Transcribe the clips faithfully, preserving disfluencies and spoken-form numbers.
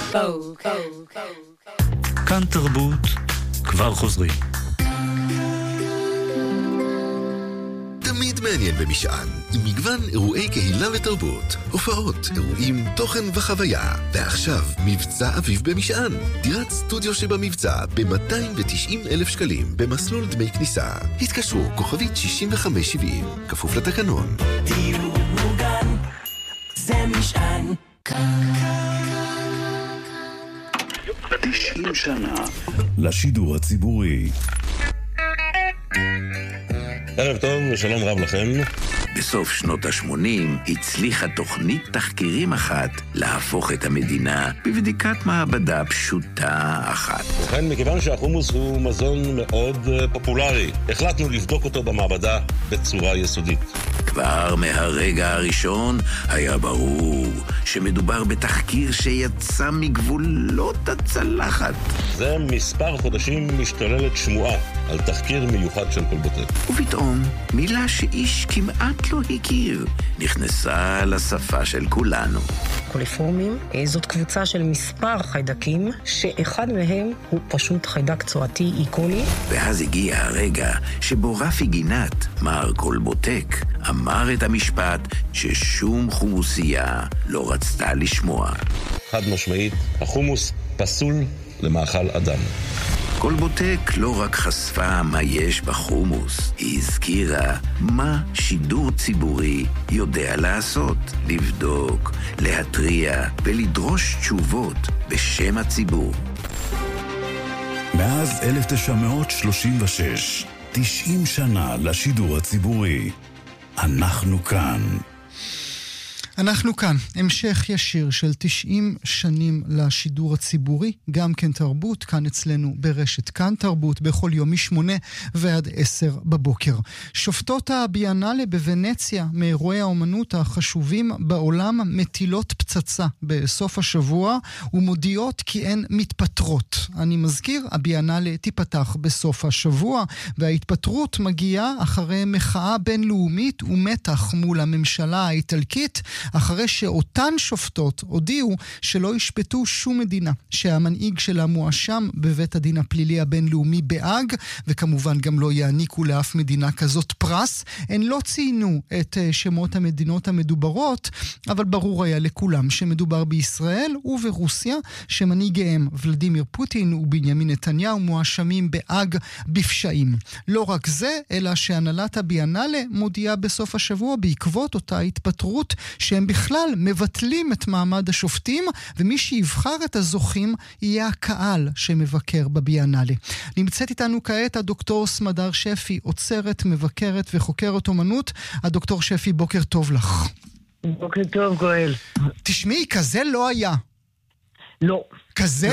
כאן תרבות, כבר חוזרים. תמיד מעניין במשען, עם מגוון אירועי קהילה ותרבות, הופעות, אירועים, תוכן וחוויה. ועכשיו, מבצע אביב במשען. דירת סטודיו שבמבצע ב-מאתיים ותשעים אלף שקלים, במסלול דמי כניסה. התקשרו, כוכבית שישים וחמש שבעים, כפוף לתקנון. דיור מוגן, זה משען. תשעים שנה לשידור הציבורי. ערב טוב ושלום רב לכם. בסוף שנות ה-שמונים הצליחה תוכנית תחקירים אחת להפוך את המדינה בבדיקת מעבדה פשוטה אחת. ובכן, מכיוון שהחומוס הוא מזון מאוד פופולרי, החלטנו לבדוק אותו במעבדה בצורה יסודית. כבר מהרגע הראשון היה ברור שמדובר בתחקיר שיצא מגבולות הצלחת. זה מספר חודשים משתוללת שמועה על תחקיר מיוחד של קולבוטק. ופתאום מילה שאיש כמעט לא הכיר נכנסה לשפה של כולנו. קוליפורמים זאת קבוצה של מספר חיידקים שאחד מהם הוא פשוט חיידק צואתי איקולי. ואז הגיע הרגע שבו רפי גינת, מר קולבוטק, אמר את המשפט ששום חומוסייה לא רצתה לשמוע. חד משמעית, החומוס פסול למאכל אדם. קולבוטק לא רק חשפה מה יש בחומוס, היא הזכירה מה שידור ציבורי יודע לעשות, לבדוק, להתריע ולדרוש תשובות בשם הציבור. מאז אלף תשע מאות שלושים ושש, תשעים שנה לשידור הציבורי. אנחנו כאן. אנחנו כאן, המשך ישיר של תשעים שנים לשידור הציבורי, גם כן תרבות, כאן אצלנו ברשת כאן תרבות, בכל יום משמונה ועד עשר בבוקר. שופטות הביאנלה בוונציה, מאירועי האומנות החשובים בעולם, מטילות פצצה בסוף השבוע, ומודיעות כי הן מתפטרות. אני מזכיר, הביאנלה תיפתח בסוף השבוע, וההתפטרות מגיעה אחרי מחאה בינלאומית ומתח מול הממשלה האיטלקית, אחרי שאותן שופטות הודיעו שלא ישפטו שום מדינה שהמנהיג שלה מואשם בבית הדין הפלילי הבינלאומי בהאג, וכמובן גם לא יעניקו לאף מדינה כזאת פרס. הן לא ציינו את שמות המדינות המדוברות, אבל ברור היה לכולם שמדובר בישראל וברוסיה, שמנהיגיהם ולדימיר פוטין ובנימין נתניהו מואשמים בהאג בפשעים. לא רק זה, אלא שהנהלת הביאנלה מודיעה בסוף השבוע בעקבות אותה התפטרות שהם בכלל מבטלים את מעמד השופטים, ומי שיבחר את הזוכים יהיה הקהל שמבקר בביאנלה. נמצאת איתנו כעת הדוקטור סמדר שפי, עוצרת, מבקרת וחוקרת אומנות. הדוקטור שפי, בוקר טוב לך. בוקר טוב, גואל. תשמעי, כזה לא היה. לא. כזה?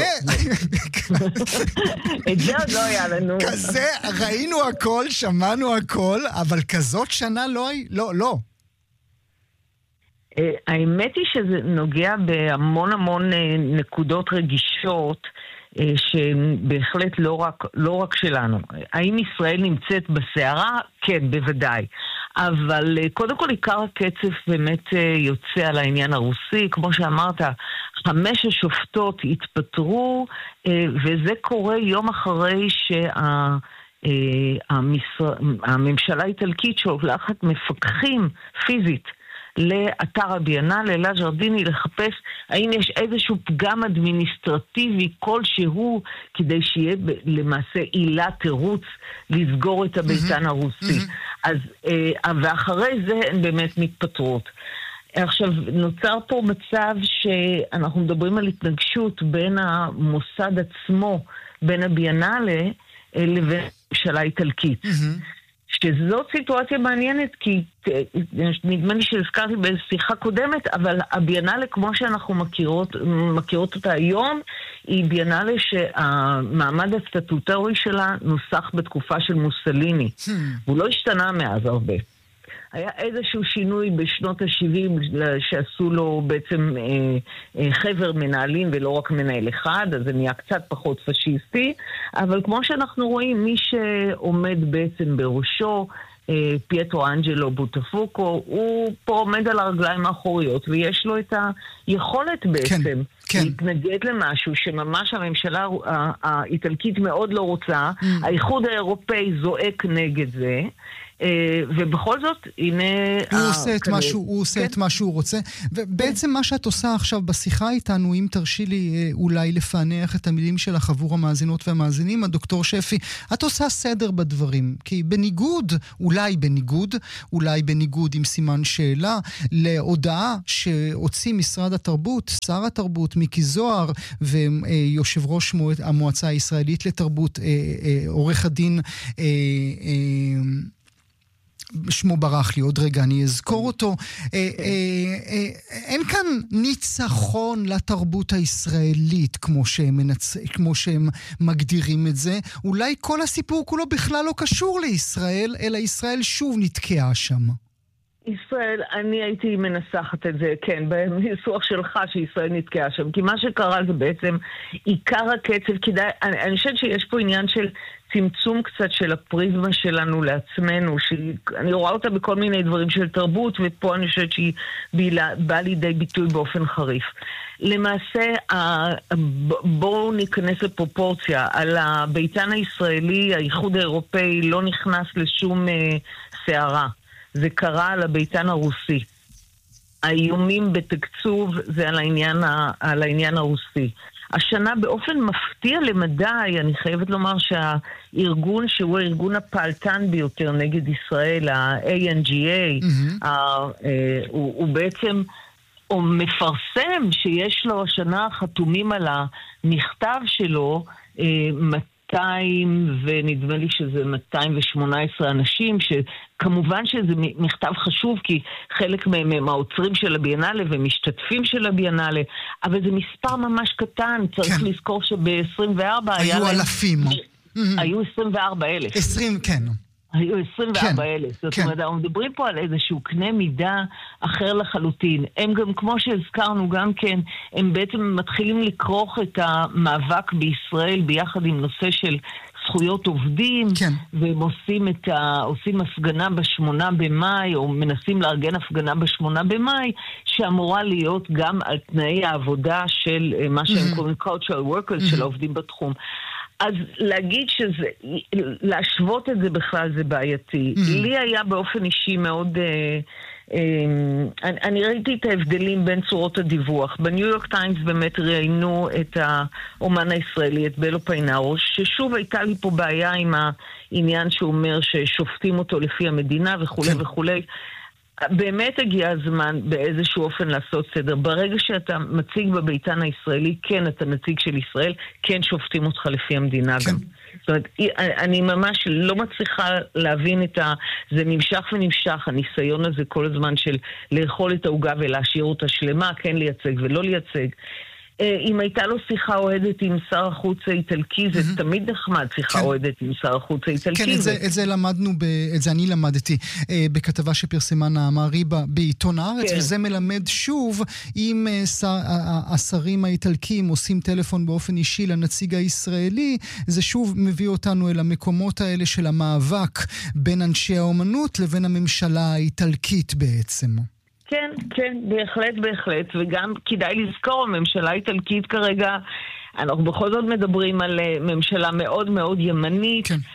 את זה עוד לא היה לנו. כזה, ראינו הכל, שמענו הכל, אבל כזאת שנה לא, לא, לא. האמת היא שזה נוגע בהמון המון נקודות רגישות שבהחלט לא רק, לא רק שלנו. האם ישראל נמצאת בסערה? כן, בוודאי. אבל קודם כל עיקר הקצף באמת יוצא על העניין הרוסי. כמו שאמרת, חמש השופטות התפטרו, וזה קורה יום אחרי שה... הממשלה האיטלקית שולחת מפקחים פיזית לאתר הביאנלה, לג'רדיני, לחפש האם יש איזשהו פגם אדמיניסטרטיבי כלשהו, כדי שיהיה למעשה עילה תירוץ לסגור את הביתן הרוסי. אז, ואחרי זה הן באמת מתפטרות. עכשיו, נוצר פה מצב שאנחנו מדברים על התנגשות בין המוסד עצמו, בין הביאנלה לבין הממשלה האיטלקית. שזאת סיטואציה מעניינת, כי נדמה לי שהזכרתי בשיחה קודמת, אבל הביאנלה, כמו שאנחנו מכירות, מכירות אותה היום, היא ביאנלה שהמעמד הסטטוטורי שלה נוסח בתקופה של מוסליני. הוא לא השתנה מאז הרבה. היה איזשהו שינוי בשנות ה-שבעים שעשו לו בעצם אה, אה, חבר מנהלים ולא רק מנהל אחד, אז זה נהיה קצת פחות פשיסטי, אבל כמו שאנחנו רואים, מי שעומד בעצם בראשו פייטרו אנג'לו בוטפוקו, הוא פה עומד על הרגליים האחוריות, ויש לו את היכולת בעצם כן, כן. להתנגד למשהו שממש הממשלה האיטלקית מאוד לא רוצה, mm. האיחוד האירופאי זועק נגד זה, ובכל זאת, הנה... הוא עושה את מה שהוא, עושה את מה שהוא רוצה. ובעצם מה שאת עושה עכשיו בשיחה איתנו, אם תרשי לי אולי לפענח את המילים שלך עבור המאזינות והמאזינים, הדוקטור שפי, את עושה סדר בדברים. כי בניגוד, אולי בניגוד, אולי בניגוד עם סימן שאלה, להודעה שהוציא משרד התרבות, שר התרבות, מיקי זוהר, ויושב ראש המועצה הישראלית לתרבות, עורך הדין... שמו ברח לי, עוד רגע אני אזכור אותו. אה, אה, אה, אין כאן ניצחון לתרבות הישראלית, כמו שהם, מנצ... כמו שהם מגדירים את זה. אולי כל הסיפור כולו בכלל לא קשור לישראל, אלא ישראל שוב נתקעה שם. ישראל, אני הייתי מנסחת את זה, כן, בניסוח שלך שישראל נתקעה שם, כי מה שקרה זה בעצם עיקר הקצב, כדאי, אני, אני חושבת שיש פה עניין של צמצום קצת של הפריזמה שלנו לעצמנו, שאני רואה אותה בכל מיני דברים של תרבות, ופה אני חושבת שהיא באה לידי ביטוי באופן חריף. למעשה, בואו ניכנס לפרופורציה, על הביתן הישראלי, האיחוד האירופאי לא נכנס לשום שערה. זה קרה על הביתן הרוסי. האיומים בתקצוב זה על העניין, על העניין הרוסי. השנה באופן מפתיע למדי, אני חייבת לומר שהארגון שהוא הארגון הפעלתן ביותר נגד ישראל, ה-איי אן ג'י איי, mm-hmm. ה, אה, הוא, הוא בעצם הוא מפרסם שיש לו השנה חתומים על המכתב שלו, אה, מאתיים, ונדמה לי שזה מאתיים ושמונה עשרה אנשים, שכמובן שזה מכתב חשוב, כי חלק מהם הם העוצרים של הביאנלה ומשתתפים של הביאנלה, אבל זה מספר ממש קטן, צריך כן. לזכור שב-עשרים וארבע היו היה אלפים. להם, היו עשרים וארבע אלף. עשרים, כן. היו עשרים וארבע אלף. זאת כן. אומרת, אנחנו מדברים פה על איזשהו קנה מידה אחר לחלוטין. הם גם, כמו שהזכרנו גם כן, הם בעצם מתחילים לקרוך את המאבק בישראל ביחד עם נושא של זכויות עובדים, כן. והם עושים, את ה... עושים הפגנה בשמונה במאי, או מנסים לארגן הפגנה בשמונה במאי, שאמורה להיות גם על תנאי העבודה של מה שהם קוראים cultural workers, של העובדים בתחום. אז להגיד שזה, להשוות את זה בכלל זה בעייתי. Mm-hmm. לי היה באופן אישי מאוד, אה, אה, אני, אני ראיתי את ההבדלים בין צורות הדיווח. בניו יורק טיימס באמת ראיינו את האומן הישראלי, את בלו פיינארו, ששוב הייתה לי פה בעיה עם העניין שאומר ששופטים אותו לפי המדינה וכו' כן. וכו'. באמת הגיע הזמן באיזשהו אופן לעשות סדר. ברגע שאתה מציג בביתן הישראלי, כן, אתה נציג של ישראל, כן שופטים אותך לפי המדינה כן. גם. זאת אומרת, אני ממש לא מצליחה להבין את ה... זה נמשך ונמשך, הניסיון הזה כל הזמן של לאכול את העוגה ולהשאיר אותה שלמה, כן לייצג ולא לייצג. אם הייתה לו שיחה אוהדת עם שר החוץ האיטלקי, זה mm-hmm. תמיד נחמד, שיחה כן. אוהדת עם שר החוץ האיטלקי. כן, את זה, את זה למדנו, ב, את זה אני למדתי אה, בכתבה שפרסמה נעמה ריבה בעיתון הארץ, כן. וזה מלמד שוב, אם אה, שר, אה, השרים האיטלקים עושים טלפון באופן אישי לנציג הישראלי, זה שוב מביא אותנו אל המקומות האלה של המאבק בין אנשי האומנות לבין הממשלה האיטלקית בעצם. כן, כן, בהחלט, בהחלט, וגם כדאי לזכור, הממשלה האיטלקית כרגע, אנחנו בכל זאת מדברים על ממשלה מאוד מאוד ימנית, כן.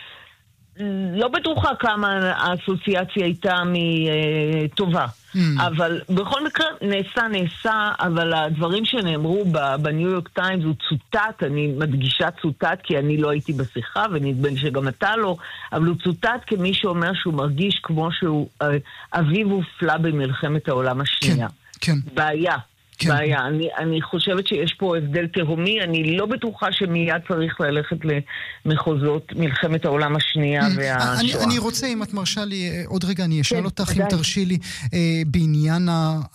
לא בטוחה כמה האסוציאציה הייתה מטובה, mm. אבל בכל מקרה נעשה, נעשה, אבל הדברים שנאמרו בניו יורק טיימס הוא צוטט, אני מדגישה צוטט כי אני לא הייתי בשיחה, ונדמה לי שגם אתה לא, אבל הוא צוטט כמי שאומר שהוא מרגיש כמו שהוא אביו הופלה במלחמת העולם השנייה. כן, כן. בעיה. כן. בעיה. אני, אני חושבת שיש פה הבדל תהומי, אני לא בטוחה שמיד צריך ללכת למחוזות מלחמת העולם השנייה והשואה. אני, אני רוצה, אם את מרשה לי, עוד רגע אני אשאל כן, אותך, עדיין. אם תרשי לי, אה, בעניין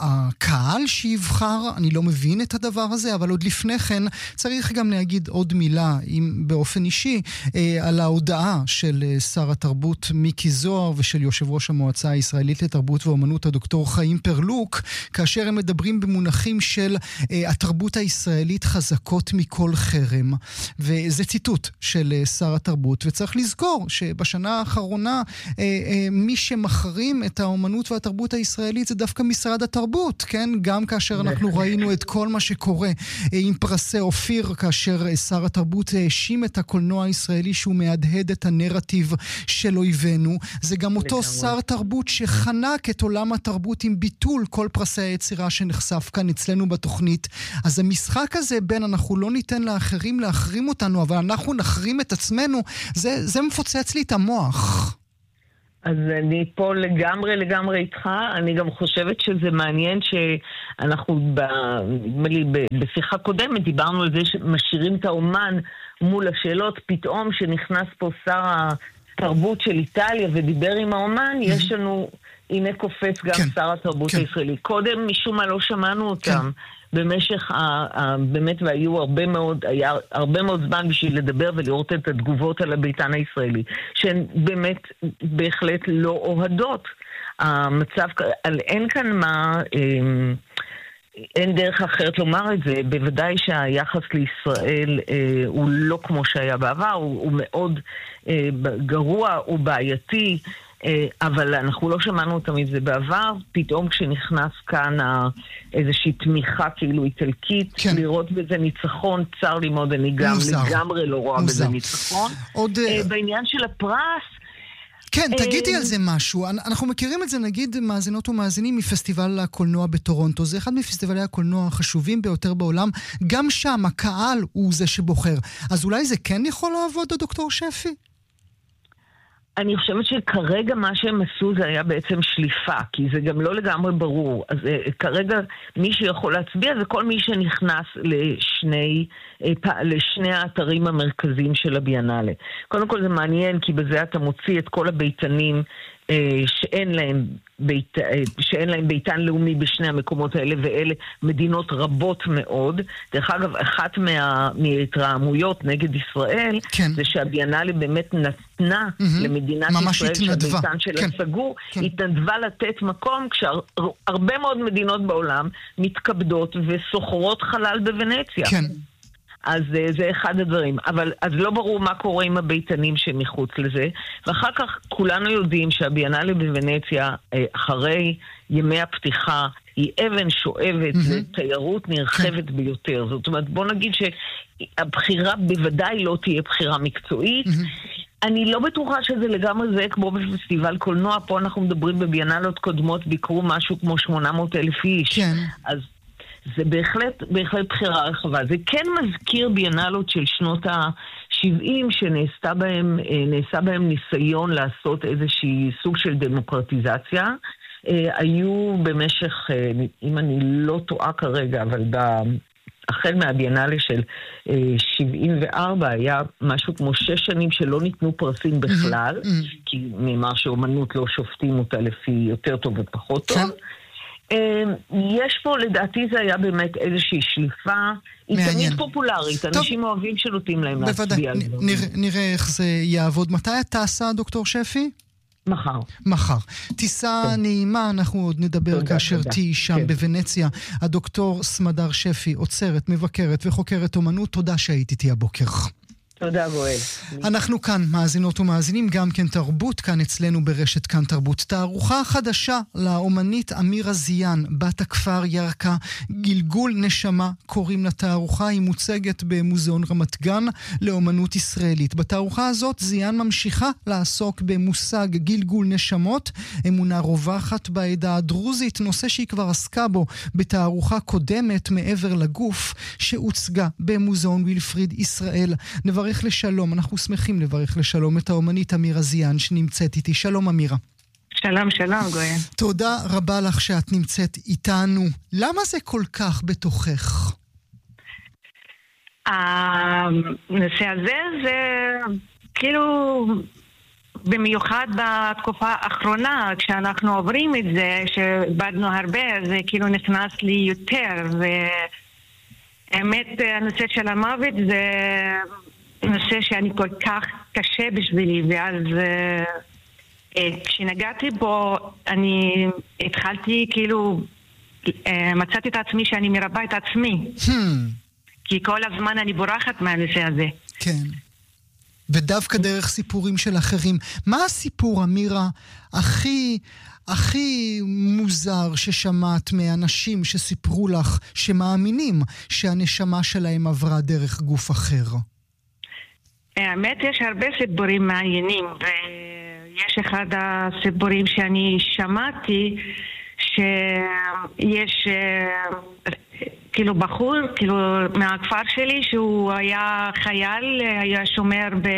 הקהל שיבחר, אני לא מבין את הדבר הזה, אבל עוד לפני כן צריך גם להגיד עוד מילה, אם באופן אישי, אה, על ההודעה של שר התרבות מיקי זוהר, ושל יושב ראש המועצה הישראלית לתרבות ואומנות, הדוקטור חיים פרלוק, כאשר הם מדברים במונחים המילים של אה, התרבות הישראלית חזקות מכל חרם, וזה ציטוט של אה, שר התרבות, וצריך לזכור שבשנה האחרונה אה, אה, מי שמחרים את האומנות והתרבות הישראלית זה דווקא משרד התרבות, כן? גם כאשר אנחנו ראינו את כל מה שקורה אה, עם פרסי אופיר, כאשר אה, שר התרבות האשים את הקולנוע הישראלי שהוא מהדהד את הנרטיב של אויבינו, זה גם אותו שר תרבות שחנק את עולם התרבות עם ביטול כל פרסי היצירה שנחשף כאן אצלנו בתוכנית. אז המשחק הזה בין אנחנו לא ניתן לאחרים להחרים אותנו, אבל אנחנו נחרים את עצמנו, זה, זה מפוצץ לי את המוח. אז אני פה לגמרי לגמרי איתך. אני גם חושבת שזה מעניין שאנחנו ב, ב, בשיחה קודמת דיברנו על זה שמשאירים את האומן מול השאלות. פתאום שנכנס פה שר התרבות של איטליה ודיבר עם האומן, יש לנו, הנה קופץ גם כן, שר התרבות כן. הישראלי. קודם משום מה לא שמענו אותם. כן. במשך, ה, ה, באמת, והיו הרבה מאוד, היה הרבה מאוד זמן בשביל לדבר ולראות את התגובות על הביתן הישראלי, שהן באמת בהחלט לא אוהדות. המצב, אין כאן מה, אין דרך אחרת לומר את זה. בוודאי שהיחס לישראל אה, הוא לא כמו שהיה בעבר, הוא, הוא מאוד אה, גרוע, הוא בעייתי, אבל אנחנו לא שמענו תמיד זה בעבר. פתאום כשנכנס כאן איזושהי תמיכה כאילו איטלקית, כן. לראות בזה ניצחון, צר לי מאוד, אני גם מוזר. לגמרי לא רואה מוזר. בזה ניצחון. עוד... בעניין של הפרס... כן, תגידי על זה משהו. אנחנו מכירים את זה, נגיד, מאזינות ומאזינים מפסטיבל הקולנוע בטורונטו. זה אחד מפסטיבלי הקולנוע החשובים ביותר בעולם. גם שם הקהל הוא זה שבוחר. אז אולי זה כן יכול לעבוד, הדוקטור שפי? אני חושבת שכרגע מה שהם עשו זה היה בעצם שליפה, כי זה גם לא לגמרי ברור. אז uh, כרגע מי שיכול להצביע זה כל מי שנכנס לשני, uh, לשני האתרים המרכזיים של הביאנלה. קודם כל זה מעניין, כי בזה אתה מוציא את כל הביתנים uh, שאין להם, בית, uh, שאין להם ביתן לאומי בשני המקומות האלה, ואלה מדינות רבות מאוד. דרך אגב, אחת מה, מהתרעמויות נגד ישראל, כן. זה שהביאנלה באמת נתנה mm-hmm. למדינת ישראל שהביתן שלה כן. סגור, כן. התנדבה לתת מקום כשהרבה מאוד מדינות בעולם מתכבדות וסוחרות חלל בוונציה. כן. אז זה אחד הדברים. אבל אז לא ברור מה קורה עם הביתנים שמחוץ לזה. ואחר כך כולנו יודעים שהביאנלה בוונציה, אחרי ימי הפתיחה, היא אבן שואבת mm-hmm. לתיירות נרחבת כן. ביותר. זאת אומרת, בוא נגיד שהבחירה בוודאי לא תהיה בחירה מקצועית. Mm-hmm. אני לא בטוחה שזה לגמרי זה כמו בפסטיבל קולנוע. פה אנחנו מדברים בביאנלות קודמות, ביקרו משהו כמו שמונה מאות אלף איש. כן. אז זה בהחלט, בהחלט בחירה רחבה. זה כן מזכיר ביאנלות של שנות ה-שבעים, שנעשה בהם, נעשה בהם ניסיון לעשות איזושהי סוג של דמוקרטיזציה. היו במשך, אם אני לא טועה כרגע, אבל ב... החל מהביאנלה של שבעים וארבע היה משהו כמו שש שנים שלא ניתנו פרסים בכלל, mm-hmm. כי ממה שאומנות לא שופטים אותה לפי יותר טוב ופחות טוב. יש פה, לדעתי זה היה באמת איזושהי שליפה, היא תמיד פופולרית, אנשים אוהבים שנותנים להם להצביע על זה. נראה איך זה יעבוד. מתי אתה עשה, דוקטור שפי? מחר. מחר. טיסה כן. נעימה, אנחנו עוד נדבר תודה, כאשר תודה. תהי שם כן. בוונציה. הדוקטור סמדר שפי, עוצרת, מבקרת וחוקרת אומנות, תודה שהיית איתי הבוקר. תודה גואל. אנחנו כאן, מאזינות ומאזינים, גם כן תרבות, כאן אצלנו ברשת כאן תרבות. תערוכה חדשה לאומנית אמירה זיאן, בת הכפר ירקה, גלגול נשמה, קוראים לתערוכה, היא מוצגת במוזיאון רמת גן לאומנות ישראלית. בתערוכה הזאת זיאן ממשיכה לעסוק במושג גלגול נשמות, אמונה רווחת בעדה הדרוזית, נושא שהיא כבר עסקה בו בתערוכה קודמת מעבר לגוף, שהוצגה במוזיאון וילפריד ישראל. נברך לשלום, אנחנו שמחים לברך לשלום את האומנית אמירה זיאן שנמצאת איתי. שלום אמירה. שלום, שלום גואל. תודה רבה לך שאת נמצאת איתנו. למה זה כל כך בתוכך? הנושא הזה זה כאילו במיוחד בתקופה האחרונה, כשאנחנו עוברים את זה, שבדנו הרבה, זה כאילו נכנס לי יותר, והאמת הנושא של המוות זה נושא שאני כל כך קשה בשבילי, ואז כשנגעתי בו אני התחלתי כאילו מצאתי את עצמי שאני מרבה את עצמי. Hmm. כי כל הזמן אני בורחת מהנושא הזה. כן. ודווקא דרך סיפורים של אחרים. מה הסיפור, אמירה, הכי, הכי מוזר ששמעת מאנשים שסיפרו לך, שמאמינים שהנשמה שלהם עברה דרך גוף אחר? האמת, יש הרבה סיפורים מעניינים, ויש אחד הסיפורים שאני שמעתי, שיש כאילו בחור, כאילו מהכפר שלי, שהוא היה חייל, היה שומר ב...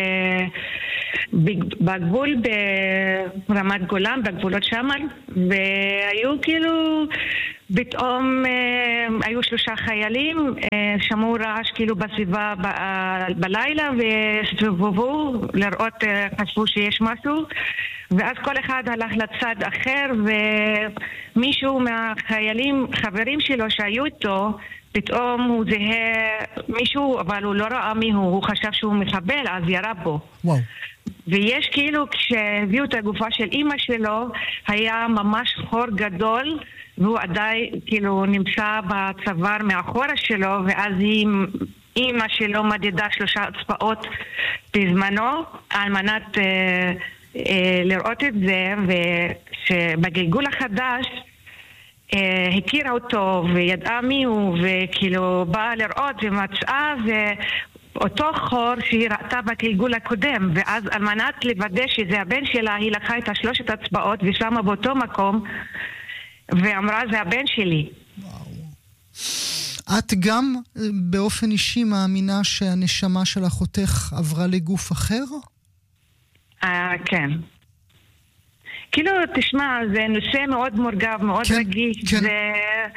בגבול ברמת גולן, בגבולות שמר, והיו כאילו פתאום היו שלושה חיילים, שמעו רעש כאילו בסביבה ב... בלילה וסתובבו לראות, חשבו שיש משהו, ואז כל אחד הלך לצד אחר, ומישהו מהחיילים, חברים שלו שהיו איתו, פתאום הוא זהה מישהו, אבל הוא לא ראה מי הוא, הוא חשב שהוא מחבל, אז ירה בו. וואו. ויש כאילו, כשהביאו את הגופה של אמא שלו, היה ממש חור גדול, והוא עדיין כאילו נמצא בצוואר מאחורה שלו, ואז היא, אמא שלו מדדה שלושה אצבעות בזמנו, על מנת אה, אה, לראות את זה, ושבגלגול החדש, אה, הכירה אותו וידעה מי הוא, וכאילו באה לראות ומצאה, ו... אותו חור שהיא ראתה בגלגול הקודם, ואז על מנת לוודא שזה הבן שלה, היא לקחה את השלושת אצבעות ושמה באותו מקום, ואמרה, זה הבן שלי. וואו. את גם באופן אישי מאמינה שהנשמה של אחותך עברה לגוף אחר? אה, כן. כאילו, תשמע, זה נושא מאוד מורכב, מאוד כן, רגיש. כן. זה...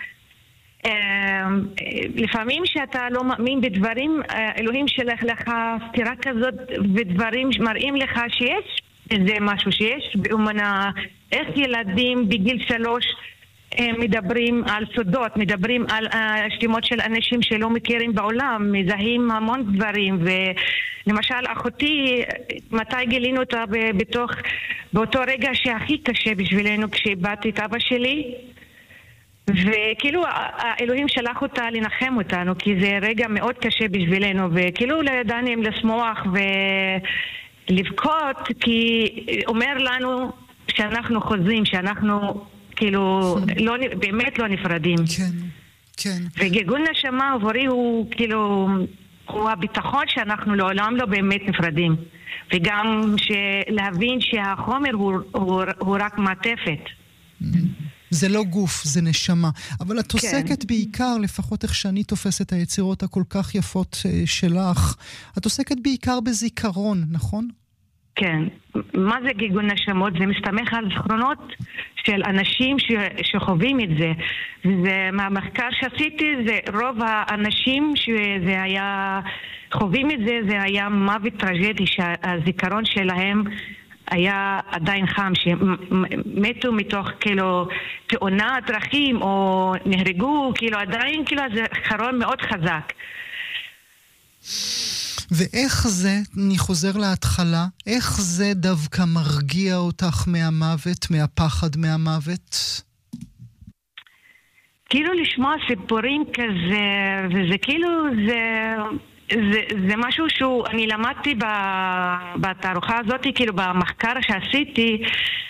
לפעמים שאתה לא מאמין בדברים, אלוהים שלך לך סתירה כזאת, ודברים מראים לך שיש איזה משהו, שיש באמונה, איך ילדים בגיל שלוש מדברים על סודות, מדברים על השתימות של אנשים שלא מכירים בעולם, מזהים המון דברים. ולמשל אחותי, מתי גילינו אותה בתוך, באותו רגע שהכי קשה בשבילנו, כשאיבדתי את אבא שלי, וכאילו האלוהים שלח אותה לנחם אותנו, כי זה רגע מאוד קשה בשבילנו, וכאילו לא ידענו אם לשמוח ולבכות, כי אומר לנו שאנחנו חוזרים, שאנחנו כאילו לא, באמת לא נפרדים. כן, כן. וגלגול נשמה עבורי הוא כאילו, הוא הביטחון שאנחנו לעולם לא באמת נפרדים, וגם להבין שהחומר הוא, הוא, הוא רק מעטפת. זה לא גוף, זה נשמה. אבל את עוסקת בעיקר, לפחות איך שאני תופס את היצירות הכל כך יפות שלך, את עוסקת בעיקר בזיכרון, נכון? כן. מה זה גלגול נשמות? זה מסתמך על זכרונות של אנשים ש... שחווים את זה. זה מהמחקר שעשיתי, זה רוב האנשים שזה היה חווים את זה, זה היה מוות טרגדי, שהזיכרון שלהם היה עדיין חם, שמתו מתוך כאילו תאונת דרכים או נהרגו, כאילו עדיין כאילו זה זיכרון מאוד חזק. ואיך זה, אני חוזר להתחלה, איך זה דווקא מרגיע אותך מהמוות, מהפחד מהמוות? כאילו לשמוע סיפורים כזה, וזה כאילו זה... זה, זה משהו שהוא, אני למדתי בתערוכה הזאת, כאילו במחקר שעשיתי,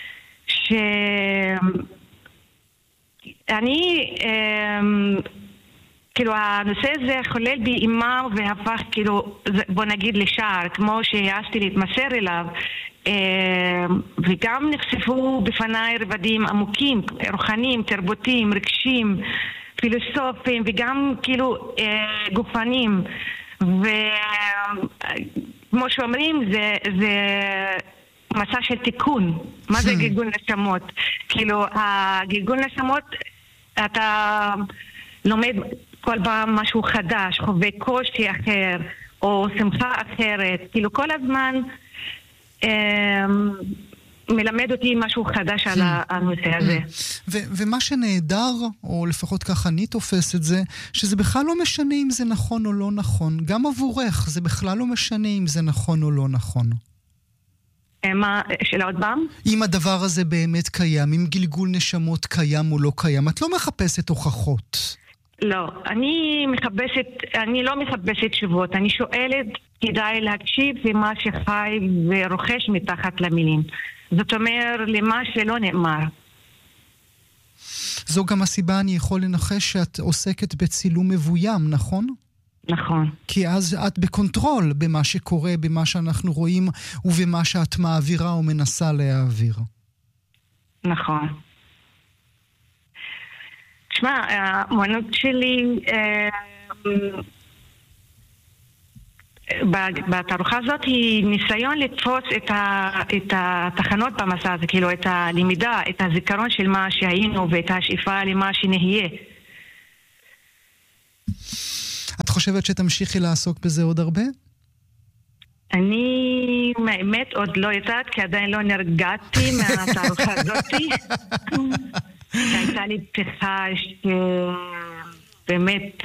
שאני, כאילו הנושא הזה חולל בי אימה והפך כאילו, בוא נגיד לשער, כמו שהעזתי להתמסר אליו, וגם נחשפו בפניי רבדים עמוקים, רוחניים, תרבותיים, רגשיים, פילוסופיים, וגם כאילו גופניים. וכמו שאומרים, זה, זה מסע של תיקון. מה זה גלגול נשמות? כאילו, הגלגול נשמות, אתה לומד כל פעם משהו חדש, חווה קושי אחר, או שמחה אחרת. כאילו, כל הזמן מלמד אותי משהו חדש על הנושא הזה. ומה שנהדר, או לפחות ככה אני תופס את זה, שזה בכלל לא משנה אם זה נכון או לא נכון. גם עבורך זה בכלל לא משנה אם זה נכון או לא נכון. מה, שאלה עוד פעם? אם הדבר הזה באמת קיים, אם גלגול נשמות קיים או לא קיים, את לא מחפשת הוכחות. לא, אני מחפשת, אני לא מחפשת תשובות, אני שואלת, כדאי להקשיב למה שחי ורוכש מתחת למילים. זאת אומרת, למה שלא נאמר. זו גם הסיבה, אני יכול לנחש שאת עוסקת בצילום מבוים, נכון? נכון. כי אז את בקונטרול במה שקורה, במה שאנחנו רואים ובמה שאת מעבירה או מנסה להעביר. נכון. תשמע, האמנות שלי בתערוכה הזאת היא ניסיון לתפוס את, ה, את התחנות במסע הזה, כאילו את הלמידה, את הזיכרון של מה שהיינו ואת השאיפה למה שנהיה. את חושבת שתמשיכי לעסוק בזה עוד הרבה? אני, האמת, עוד לא יודעת, כי עדיין לא נרגעתי מהתערוכה הזאת. הייתה לי פתיחה שבאמת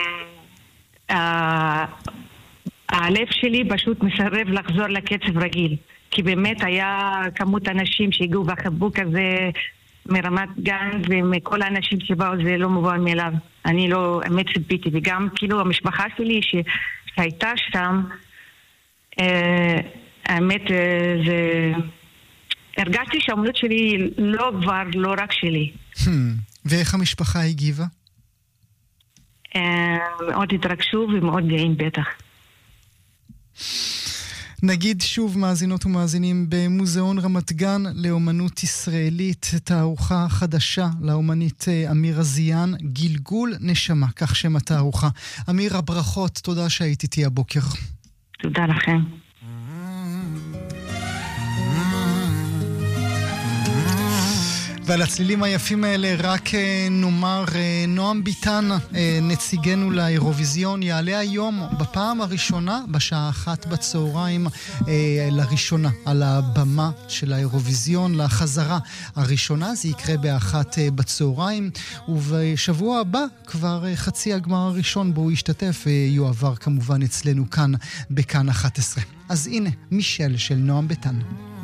הלב שלי פשוט מסרב לחזור לקצב רגיל. כי באמת היה כמות אנשים שהגיעו בחיבוק הזה מרמת גן, ומכל האנשים שבאו זה לא מובן מאליו. אני לא, אמת ציפיתי, וגם כאילו המשפחה שלי שהייתה שם, האמת זה... הרגשתי שהאמנות שלי לא כבר, לא רק שלי. ואיך המשפחה הגיבה? מאוד התרגשו ומאוד גאים בטח. נגיד שוב, מאזינות ומאזינים, במוזיאון רמת גן לאומנות ישראלית, תערוכה חדשה לאומנית אמירה זיאן, גלגול נשמה, כך שם התערוכה. אמירה, ברכות, תודה שהיית איתי הבוקר. תודה לכם. ועל הצלילים היפים האלה רק נאמר, נועם ביטן, נציגנו לאירוויזיון, יעלה היום בפעם הראשונה בשעה אחת בצהריים לראשונה על הבמה של האירוויזיון, לחזרה הראשונה. זה יקרה באחת בצהריים, ובשבוע הבא כבר חצי הגמר הראשון בו הוא ישתתף יועבר כמובן אצלנו כאן בכאן אחת עשרה. אז הנה, מישל של נועם ביטן.